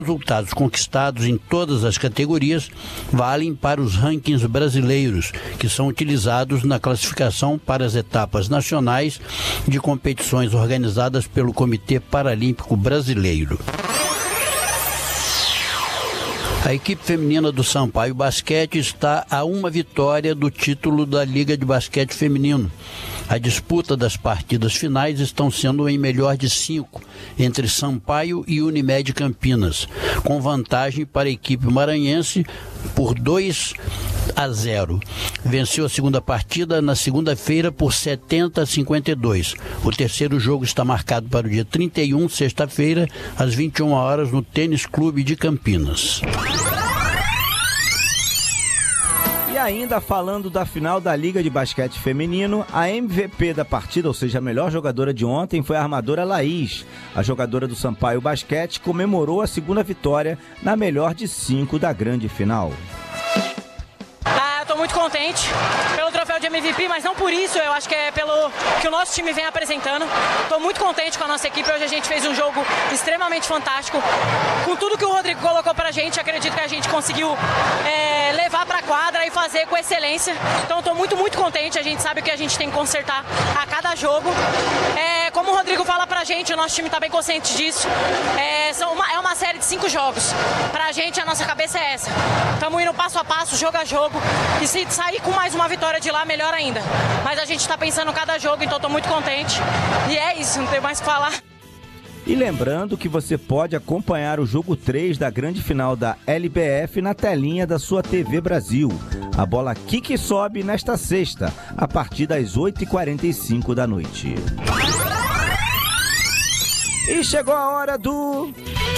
Resultados conquistados em todas as categorias valem para os rankings brasileiros, que são utilizados na classificação para as etapas nacionais de competições organizadas pelo Comitê Paralímpico Brasileiro. A equipe feminina do Sampaio Basquete está a uma vitória do título da Liga de Basquete Feminino. A disputa das partidas finais estão sendo em melhor de 5 entre Sampaio e Unimed Campinas, com vantagem para a equipe maranhense por 2-0. Venceu a segunda partida na segunda-feira por 70-52. O terceiro jogo está marcado para o dia 31, sexta-feira, às 21 horas, no Tênis Clube de Campinas. E ainda falando da final da Liga de Basquete Feminino, a MVP da partida, ou seja, a melhor jogadora de ontem, foi a armadora Laís. A jogadora do Sampaio Basquete comemorou a segunda vitória na melhor de 5 da grande final. Estou muito contente pelo troféu de MVP, mas não por isso, eu acho que é pelo que o nosso time vem apresentando. Estou muito contente com a nossa equipe, hoje a gente fez um jogo extremamente fantástico. Com tudo que o Rodrigo colocou pra gente, acredito que a gente conseguiu levar pra quadra e fazer com excelência. Então estou muito contente, a gente sabe que a gente tem que consertar a cada jogo. Como o Rodrigo fala pra gente, o nosso time está bem consciente disso. É uma série de 5 jogos. Pra gente, a nossa cabeça é essa. Estamos indo passo a passo, jogo a jogo. E se sair com mais uma vitória de lá, melhor ainda. Mas a gente está pensando cada jogo, então estou muito contente. E é isso, não tem mais o que falar. E lembrando que você pode acompanhar o jogo 3 da grande final da LBF na telinha da sua TV Brasil. A bola quica e sobe nesta sexta, a partir das 8h45 da noite. E chegou a hora do...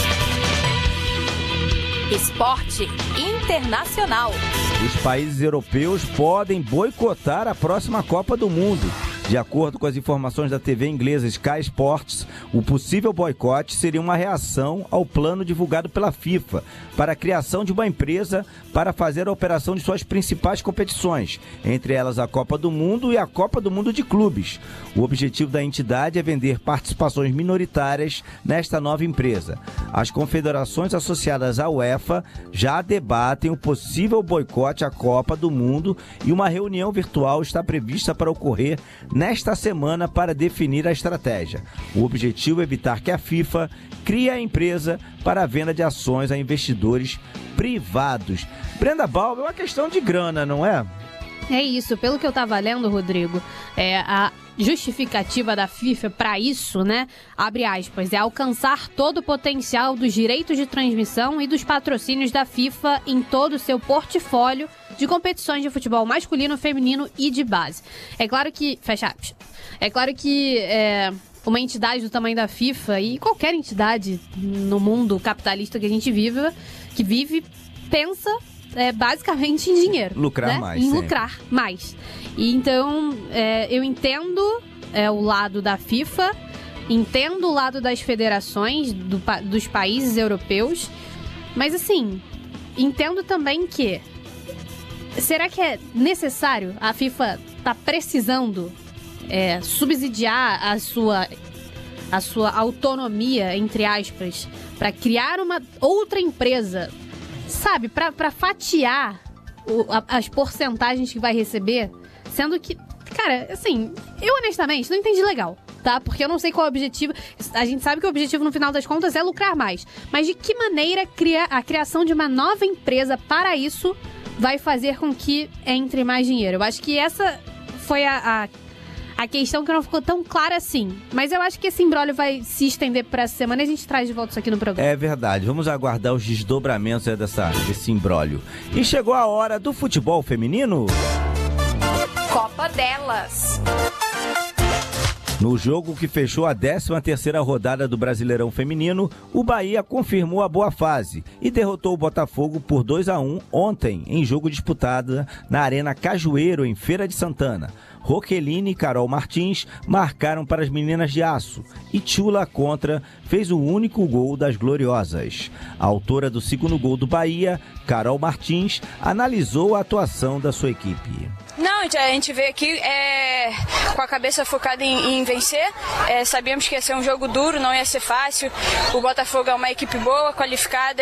Esporte Internacional. Os países europeus podem boicotar a próxima Copa do Mundo. De acordo com as informações da TV inglesa Sky Sports, o possível boicote seria uma reação ao plano divulgado pela FIFA para a criação de uma empresa para fazer a operação de suas principais competições, entre elas a Copa do Mundo e a Copa do Mundo de Clubes. O objetivo da entidade é vender participações minoritárias nesta nova empresa. As confederações associadas à UEFA já debatem o possível boicote à Copa do Mundo e uma reunião virtual está prevista para ocorrer nesta semana para definir a estratégia. O objetivo é evitar que a FIFA crie a empresa para a venda de ações a investidores privados. Brenda Balbo, é uma questão de grana, não é? É isso, pelo que eu estava lendo, Rodrigo, a justificativa da FIFA para isso, né, abre aspas, é alcançar todo o potencial dos direitos de transmissão e dos patrocínios da FIFA em todo o seu portfólio de competições de futebol masculino, feminino e de base. É claro que, fecha aspas, uma entidade do tamanho da FIFA e qualquer entidade no mundo capitalista que a gente vive, pensa basicamente em dinheiro. Lucrar, né? Mais. Em sempre. Lucrar mais. E então, eu entendo o lado da FIFA, entendo o lado das federações dos países europeus, mas assim, entendo também que será que é necessário? A FIFA tá precisando subsidiar a sua autonomia, entre aspas, para criar uma outra empresa, sabe? Para fatiar as porcentagens que vai receber, sendo que, cara, assim, eu honestamente não entendi legal, tá? Porque eu não sei qual é o objetivo. A gente sabe que o objetivo, no final das contas, é lucrar mais. Mas de que maneira a criação de uma nova empresa para isso vai fazer com que entre mais dinheiro? Eu acho que essa foi a questão que não ficou tão clara assim. Mas eu acho que esse imbróglio vai se estender para essa semana e a gente traz de volta isso aqui no programa. É verdade. Vamos aguardar os desdobramentos desse imbróglio. E chegou a hora do futebol feminino. Copa delas. No jogo que fechou a 13ª rodada do Brasileirão Feminino, o Bahia confirmou a boa fase e derrotou o Botafogo por 2-1 ontem, em jogo disputado na Arena Cajueiro, em Feira de Santana. Roqueline e Carol Martins marcaram para as meninas de aço e Tchula Contra fez o único gol das gloriosas. A autora do segundo gol do Bahia, Carol Martins, analisou a atuação da sua equipe. Não, emocionante. A gente veio aqui com a cabeça focada em vencer. Sabíamos que ia ser um jogo duro, não ia ser fácil. O Botafogo é uma equipe boa, qualificada.